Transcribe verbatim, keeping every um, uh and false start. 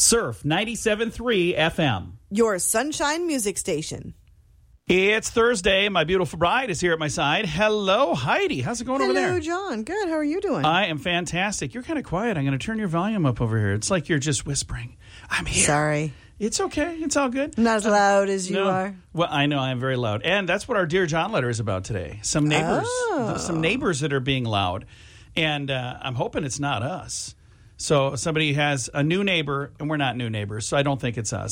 Surf ninety-seven point three F M. Your Sunshine Music Station. It's Thursday. My beautiful bride is here at my side. Hello, Heidi. How's it going Hello, over there? Hello, John. Good. How are you doing? I am fantastic. You're kind of quiet. I'm going to turn your volume up over here. It's like you're just whispering. I'm here. Sorry. It's okay. It's all good. Not as loud as you no. are. Well, I know I am very loud. And that's what our Dear John letter is about today. Some neighbors. Oh. Some neighbors that are being loud. And uh, I'm hoping it's not us. So somebody has a new neighbor, and we're not new neighbors, so I don't think it's us.